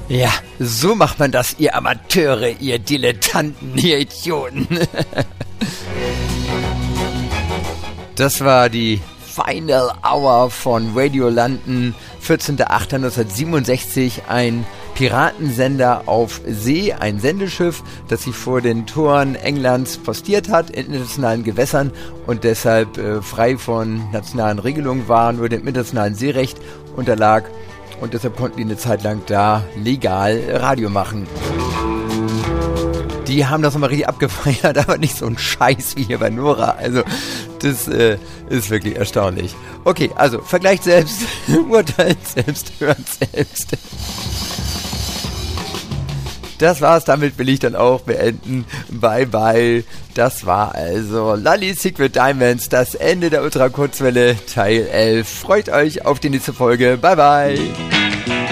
Ja, so macht man das, ihr Amateure, ihr Dilettanten, ihr Idioten. Das war die Final Hour von Radio London, 14.08.1967, ein Piratensender auf See, ein Sendeschiff, das sich vor den Toren Englands postiert hat, in internationalen Gewässern und deshalb frei von nationalen Regelungen war, nur dem internationalen Seerecht unterlag und deshalb konnten die eine Zeit lang da legal Radio machen. Die haben das nochmal richtig abgefeiert, aber nicht so ein Scheiß wie hier bei Nora. Also, das ist wirklich erstaunlich. Okay, also, vergleicht selbst, urteilt selbst, hört selbst. Das war's, damit will ich dann auch beenden. Bye bye. Das war also Lully Secret Diamonds, das Ende der Ultra-Kurzwelle, Teil 11. Freut euch auf die nächste Folge. Bye bye.